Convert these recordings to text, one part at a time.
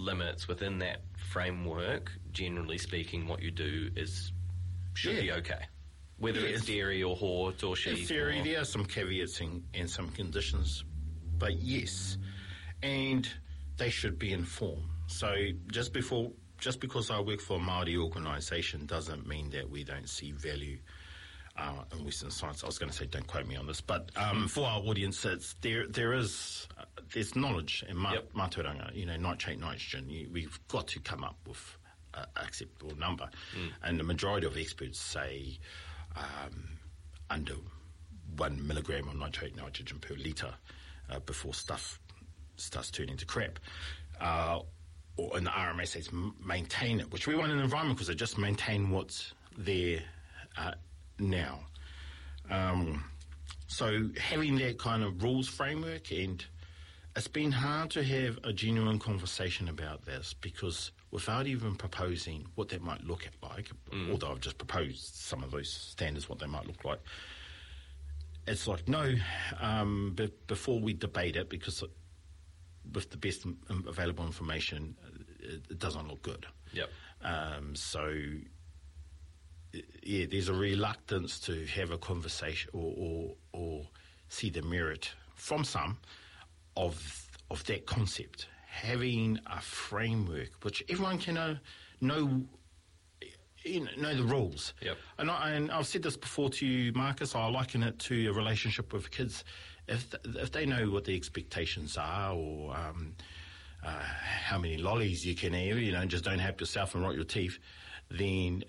limits, within that framework, generally speaking, what you do should be okay. Whether it's dairy or hort or sheep. In theory, there are some caveats and some conditions, but yes, and they should be informed. So just because I work for a Māori organisation doesn't mean that we don't see value in Western science. I was going to say, don't quote me on this, but for our audience, there's knowledge in mātauranga, nitrate, nitrogen. We've got to come up with an acceptable number. And the majority of experts say under 1 milligram of nitrate, nitrogen per litre before stuff starts turning to crap. Or in the RMS says maintain it, which we want in the environment because they just maintain what's there now. So having that kind of rules framework, and it's been hard to have a genuine conversation about this because without even proposing what that might look like, although I've just proposed some of those standards, what they might look like, it's like, no, but before we debate it, because with the best available information, it doesn't look good. So, there's a reluctance to have a conversation or see the merit from some of that concept. Having a framework which everyone can know the rules. And I've said this before to you, Marcus. I liken it to a relationship with kids. If they know what the expectations are, or how many lollies you can have, just don't help yourself and rot your teeth, then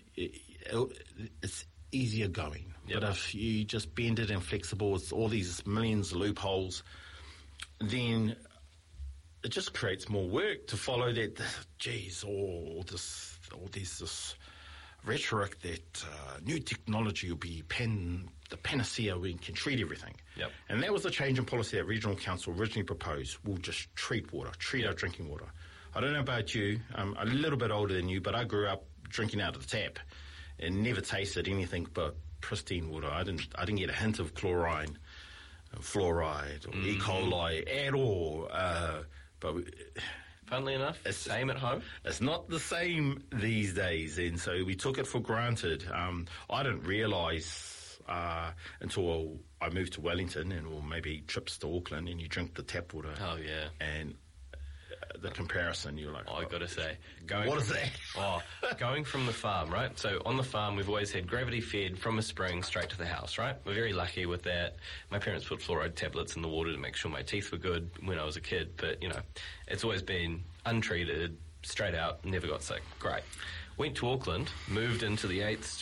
it's easier going. But if you just bend it and flexible, it's all these millions of loopholes, then it just creates more work to follow that. Geez, all this rhetoric that new technology will be the panacea, we can treat everything. And that was the change in policy that Regional Council originally proposed. We'll just treat our drinking water. I don't know about you, I'm a little bit older than you, but I grew up drinking out of the tap and never tasted anything but pristine water. I didn't get a hint of chlorine, fluoride, or E. coli at all. But funnily enough, it's same at home. It's not the same these days, and so we took it for granted. I didn't realise until I moved to Wellington, or maybe trips to Auckland, and you drink the tap water. Oh yeah, and the comparison, you're like, I got to say, what is that? Going from the farm, right? So on the farm, we've always had gravity fed from a spring straight to the house, right? We're very lucky with that. My parents put fluoride tablets in the water to make sure my teeth were good when I was a kid, but it's always been untreated, straight out, never got sick. Great. Went to Auckland, moved into the 8th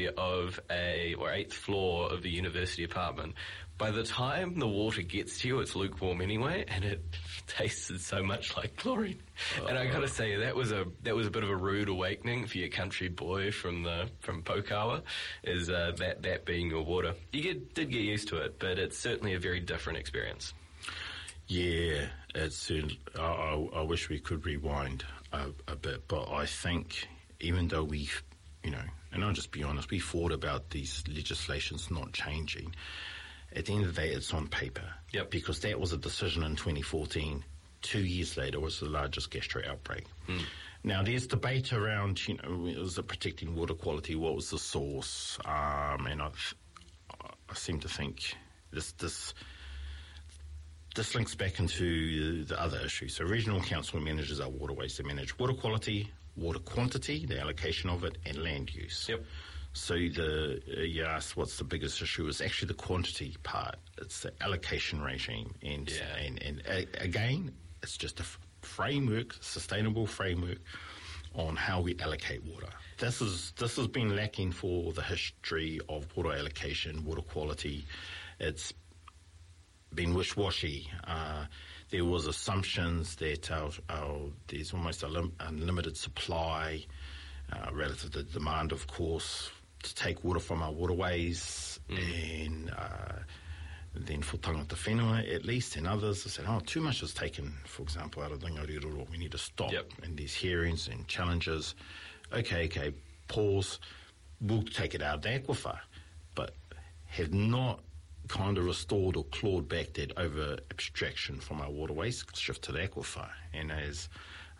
floor of the university apartment. By the time the water gets to you, it's lukewarm anyway, and it tasted so much like chlorine. And I got to say, that was a bit of a rude awakening for your country boy from Pokawa, is that being your water. You did get used to it, but it's certainly a very different experience. Yeah, it's. I wish we could rewind a bit, but I think even though and I'll just be honest, we thought about these legislations not changing. At the end of the day, it's on paper. Because that was a decision in 2014. 2 years later was the largest gastro outbreak. Now, there's debate around, was it protecting water quality? What was the source? And I seem to think this links back into the other issue. So regional council manages our waterways. They manage water quality, water quantity, the allocation of it, and land use. So you asked what's the biggest issue? It's actually the quantity part. It's the allocation regime. And again, it's just a framework, sustainable framework on how we allocate water. This has been lacking for the history of water allocation, water quality. It's been wish-washy. There was assumptions that there's almost unlimited supply relative to demand, of course, to take water from our waterways, and then for tangata whenua at least, and others, they said, too much is taken, for example, out of Ringariroro, we need to stop. And these hearings and challenges, okay, pause, we'll take it out of the aquifer, but have not kind of restored or clawed back that over abstraction from our waterways, shift to the aquifer. And as